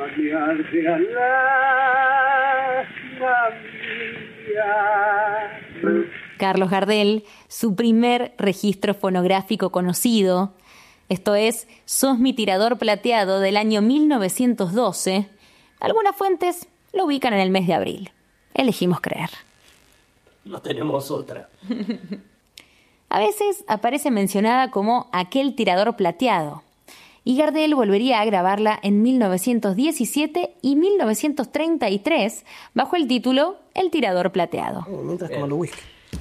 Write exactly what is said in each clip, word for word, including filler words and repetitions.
Maquiarse a la familia. Carlos Gardel, su primer registro fonográfico conocido, esto es Sos mi tirador plateado del año mil novecientos doce. Algunas fuentes lo ubican en el mes de abril. Elegimos creer. No tenemos otra. A veces aparece mencionada como aquel tirador plateado, y Gardel volvería a grabarla en mil novecientos diecisiete y mil novecientos treinta y tres bajo el título El tirador plateado. Oh, mientras tomando whisky.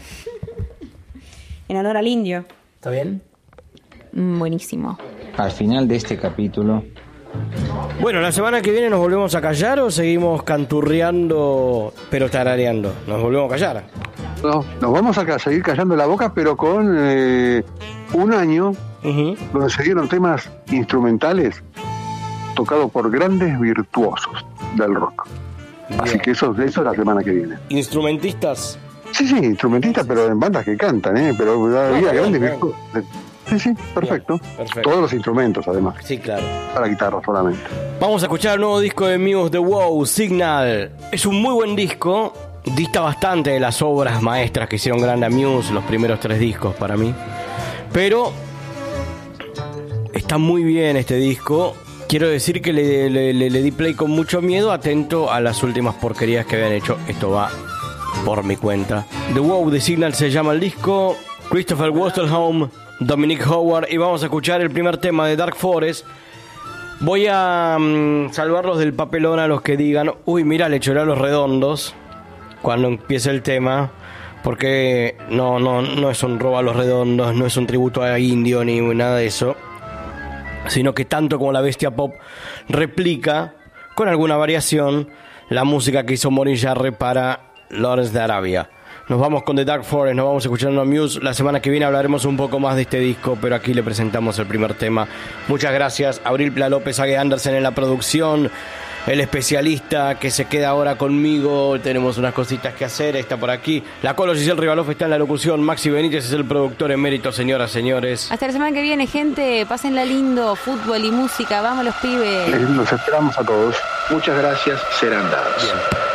En honor al indio. ¿Está bien? Buenísimo. Al final de este capítulo... Bueno, la semana que viene nos volvemos a callar o seguimos canturreando pero tarareando. Nos volvemos a callar. No, nos vamos a seguir callando la boca, pero con eh, un año uh-huh. donde se dieron temas instrumentales tocados por grandes virtuosos del rock. Bien. Así que eso, eso es la semana que viene. ¿Instrumentistas? Sí, sí, instrumentistas, pero en bandas que cantan, ¿eh? Pero había no, grandes virtuosos. Sí, sí, perfecto. Bien, perfecto. Todos los instrumentos, además. Sí, claro. Para guitarra solamente. Vamos a escuchar el nuevo disco de Muse, The Wow, Signal. Es un muy buen disco. Dista bastante de las obras maestras que hicieron grande a Muse, los primeros tres discos para mí. Pero está muy bien este disco. Quiero decir que le, le, le, le di play con mucho miedo, atento a las últimas porquerías que habían hecho. Esto va por mi cuenta. The Wow, The Signal se llama el disco. Christopher Wastelbaum, Dominic Howard. Y vamos a escuchar el primer tema de Dark Forest. Voy a um, salvarlos del papelón a los que digan: uy, mira, le choré a Los Redondos cuando empiece el tema, porque no, no, no es un robo a Los Redondos, no es un tributo a Indio ni nada de eso, sino que tanto como la Bestia Pop replica, con alguna variación, la música que hizo Maurice Jarre para Lawrence de Arabia. Nos vamos con The Dark Forest, nos vamos escuchando a Muse. La semana que viene hablaremos un poco más de este disco, pero aquí le presentamos el primer tema. Muchas gracias. Abril Pla López, Ague Anderson en la producción, el especialista que se queda ahora conmigo. Tenemos unas cositas que hacer, está por aquí. La Colo Giselle Rivaloff está en la locución. Maxi Benítez es el productor emérito, señoras, señores. Hasta la semana que viene, gente. Pásenla lindo, fútbol y música. Vamos los pibes. Los esperamos a todos. Muchas gracias, serán dadas. Bien.